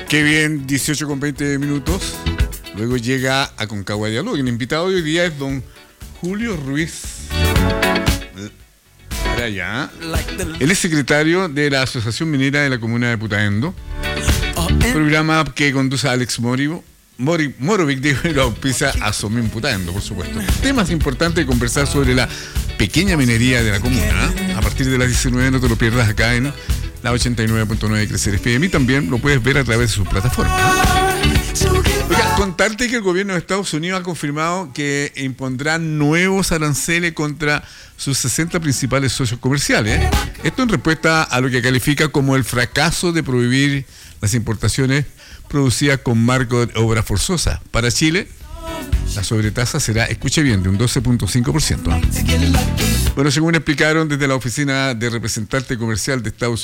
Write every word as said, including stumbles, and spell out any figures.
Qué bien, dieciocho con veinte minutos. Luego llega a Concagua Diálogo. El invitado de hoy día es don Julio Ruiz. Para allá. Él es secretario de la Asociación Minera de la Comuna de Putaendo. Programa que conduce a Alex Morivo. Mori, Morovic, digo, y lo auspicia a Somin Putaendo, por supuesto. Temas importantes de conversar sobre la pequeña minería de la comuna. A partir de las diecinueve, no te lo pierdas acá en la ochenta y nueve punto nueve Crecer F M. Y también lo puedes ver a través de sus plataformas. Oiga, contarte que el gobierno de Estados Unidos ha confirmado que impondrá nuevos aranceles contra sus sesenta principales socios comerciales. Esto en respuesta a lo que califica como el fracaso de prohibir las importaciones producidas con marco de obra forzosa. Para Chile, la sobretasa será, escuche bien, de un doce punto cinco por ciento. Bueno, según explicaron desde la Oficina de Representante Comercial de Estados